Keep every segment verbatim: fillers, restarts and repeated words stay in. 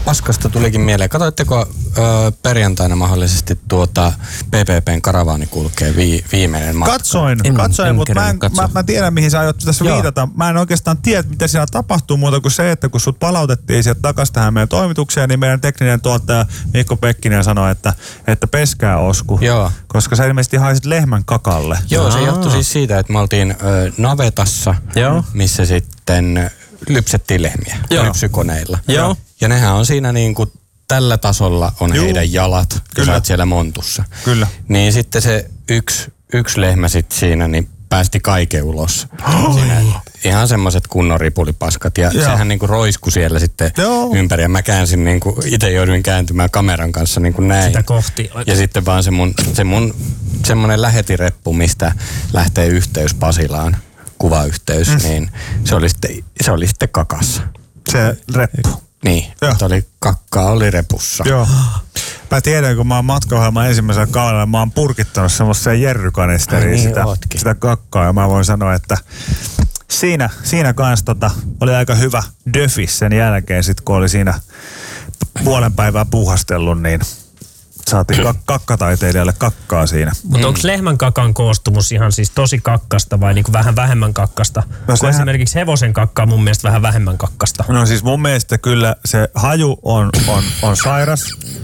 paskasta tulikin mieleen. Katoitteko ö, perjantaina mahdollisesti tuota P P P:n karavaani kulkee vi, viimeinen matka? Katsoin, en, katsoin, en mutta mä, mä, mä tiedän mihin sä aiot tässä Joo. viitata. Mä en oikeastaan tiedä, mitä siellä tapahtuu muuta kuin se, että kun sut palautettiin sieltä takaisin tähän meidän toimitukseen, niin meidän tekninen tuottaja Mikko Pekkinen sanoi, että, että peskää Osku. Joo. Koska sä ilmeisesti haisit lehmän kakalle. Joo, se Aa. johtui siis siitä, että me oltiin ö, navetassa, Joo. missä sitten lypsettiin lehmiä Joo. lypsykoneilla. Joo. Ja nehän on siinä niin kuin tällä tasolla on Juu. heidän jalat, kun Kyllä. sä oot siellä montussa. Kyllä. Niin sitten se yksi, yksi lehmä sitten siinä niin päästi kaiken ulos. Siinä ihan semmoiset kunnon ripulipaskat. Ja Joo. sehän niinku roiskui siellä sitten Joo. ympäri. Ja mä käänsin niinku, itse jouduin kääntymään kameran kanssa niinku näin. Sitä kohti. Ja sitten vaan se mun, se mun semmonen lähetireppu, mistä lähtee yhteys Pasilaan, kuvayhteys, mm. niin se oli sitten, se oli sitten kakassa. Se reppu. Niin, Joo. että oli kakkaa oli repussa. Joo. Mä tiedän, kun mä oon matkaohjelman ensimmäisellä kaudella, mä oon purkittanut semmoiseen jerrykanisteriin Ai niin, sitä, ootkin. sitä kakkaa. Ja mä voin sanoa, että siinä, siinä kans tota, oli aika hyvä döfis sen jälkeen, sit kun oli siinä puolen päivää puuhastellut, niin saatiin kak- kakkataiteilijalle kakkaa siinä. Mutta onko lehmän kakan koostumus ihan siis tosi kakkasta vai niinku vähän vähemmän kakkasta? No Kun sehän- esimerkiksi hevosen kakka on mun mielestä vähän vähemmän kakkasta. No siis mun mielestä kyllä se haju on, on, on sairas,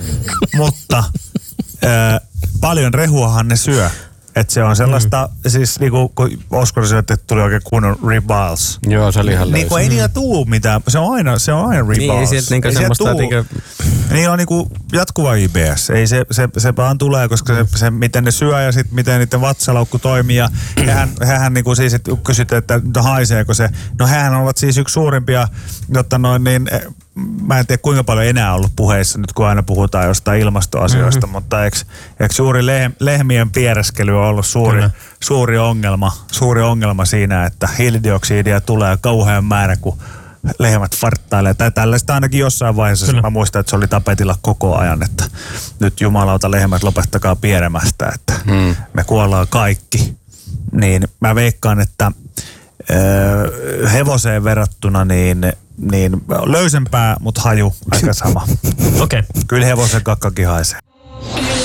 mutta ää, paljon rehuahan ne syö. Että se on sellaista, mm. siis niinku, kun Oskar syötti, että tuli oikein kunnon ribals. Joo, se oli ihan Niin kun ei niillä tuu mitään, se on aina, se on aina ribals. Niin, ei sieltä niinku semmoista, tuu. niinku- Niillä on niinku jatkuva I B S. Ei se, se, se vaan tulee, koska se, se, miten ne syö ja sit miten niiden vatsalaukku toimii. Ja hehän, hehän niinku siis, että kysyt, että haiseeko se. No hehän ovat siis yksi suurimpia, jotta noin niin, mä en tiedä kuinka paljon enää ollut puheissa nyt, kun aina puhutaan jostain ilmastoasioista, mm-hmm. mutta eikö, eikö suuri lehm, lehmien piereskely on ollut suuri, suuri, ongelma, suuri ongelma siinä, että hiilidioksidia tulee kauhean määrä, kun lehmät farttailee. Tai tällaista ainakin jossain vaiheessa. Kyllä. Mä muistan, että se oli tapetilla koko ajan, että nyt jumalauta lehmät lopettakaa pieremästä, että hmm. me kuollaan kaikki. Niin mä veikkaan, että ö, hevoseen verrattuna niin, niin löysempää, mutta haju aika sama. Okei. Okay. Kyllä hevosen kakkakin haisee.